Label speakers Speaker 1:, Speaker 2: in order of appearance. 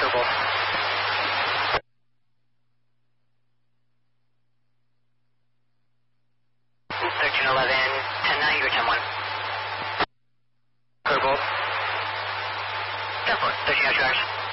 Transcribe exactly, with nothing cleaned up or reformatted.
Speaker 1: curveball. thirteen eleven, ten nine, you're ten one. Curveball. ten four, thirteen hours.